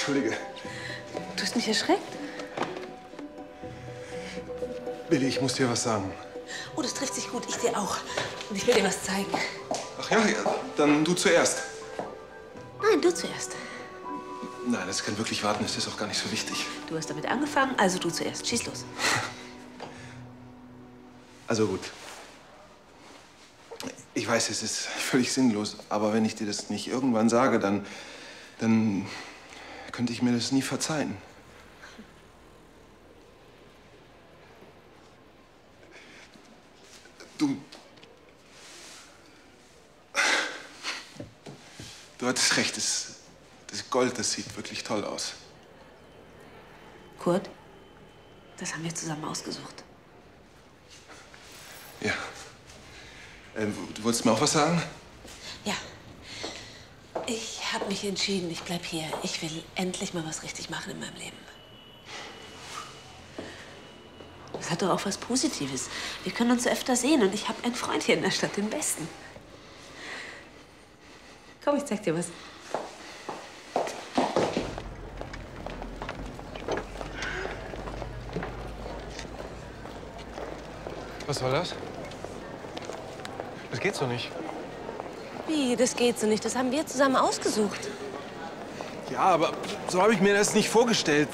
Entschuldige. Du hast mich erschreckt. Billy, ich muss dir was sagen. Oh, das trifft sich gut. Ich dir auch. Und ich will dir was zeigen. Ach ja, dann du zuerst. Nein, du zuerst. Nein, das kann wirklich warten. Es ist auch gar nicht so wichtig. Du hast damit angefangen, also du zuerst. Schieß los. Also gut. Ich weiß, es ist völlig sinnlos, aber wenn ich dir das nicht irgendwann sage, dann könnte ich mir das nie verzeihen. Du hattest recht, das Gold, das sieht wirklich toll aus. Kurt, das haben wir zusammen ausgesucht. Ja. Du wolltest mir auch was sagen? Ja. Ich habe mich entschieden, ich bleib hier. Ich will endlich mal was richtig machen in meinem Leben. Das hat doch auch was Positives. Wir können uns öfter sehen und ich habe einen Freund hier in der Stadt, den Besten. Komm, ich zeig dir was. Was soll das? Das geht so nicht. Wie, das geht so nicht. Das haben wir zusammen ausgesucht. Ja, aber so habe ich mir das nicht vorgestellt.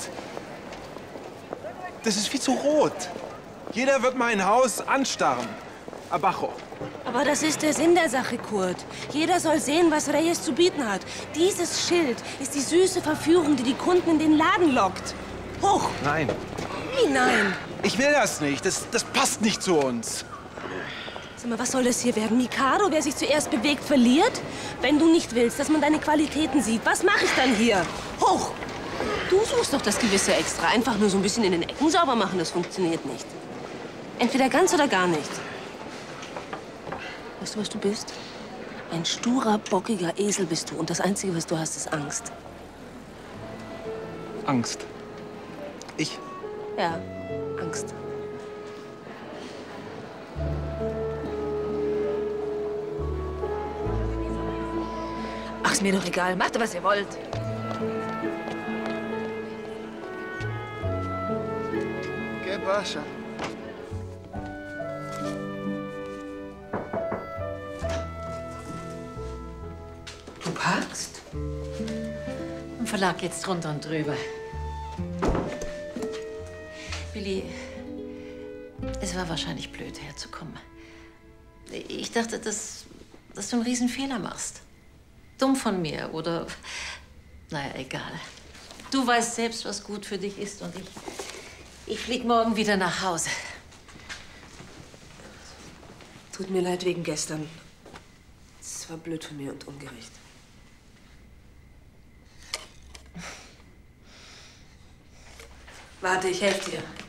Das ist viel zu rot. Jeder wird mein Haus anstarren. Abajo. Aber das ist der Sinn der Sache, Kurt. Jeder soll sehen, was Reyes zu bieten hat. Dieses Schild ist die süße Verführung, die die Kunden in den Laden lockt. Hoch! Nein. Wie nein? Ich will das nicht. Das passt nicht zu uns. Sag mal, was soll das hier werden? Mikado, wer sich zuerst bewegt, verliert? Wenn du nicht willst, dass man deine Qualitäten sieht, was mache ich dann hier? Hoch! Du suchst doch das gewisse Extra. Einfach nur so ein bisschen in den Ecken sauber machen, das funktioniert nicht. Entweder ganz oder gar nicht. Weißt du, was du bist? Ein sturer, bockiger Esel bist du. Und das Einzige, was du hast, ist Angst. Angst. Ich? Ja, Angst. Ach, ist mir doch egal. Macht, was ihr wollt. ¿Qué pasa? Du parkst? Im Verlag geht's drunter und drüber. Billy, es war wahrscheinlich blöd, herzukommen. Ich dachte, dass du einen Riesenfehler machst. Dumm von mir oder... Naja, egal. Du weißt selbst, was gut für dich ist und ich flieg morgen wieder nach Hause. Tut mir leid wegen gestern. Es war blöd von mir und ungerecht. Warte, ich helfe dir.